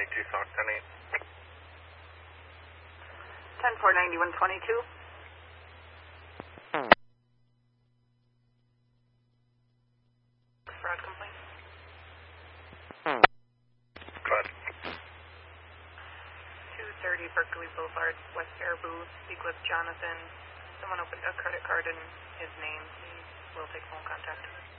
Tucson 10-8. 10-4-91-22. Fraud complaint. Fraud. 230 Berkeley Boulevard, West Baraboo. Speak with Jonathan. Someone opened a credit card in his name. He will take phone contact.